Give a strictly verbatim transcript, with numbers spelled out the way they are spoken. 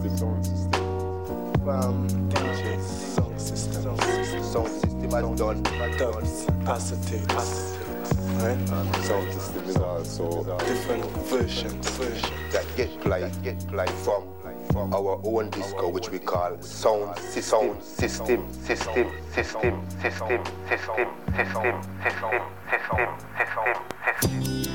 sound system. Um, D J sound system. Sound system has done. Dubs, acetates, right? And sound system is also Different versions, versions. That get played, get played from from our own disco, which we call sound system, system, system, system, system, system, system, system, system, system, system.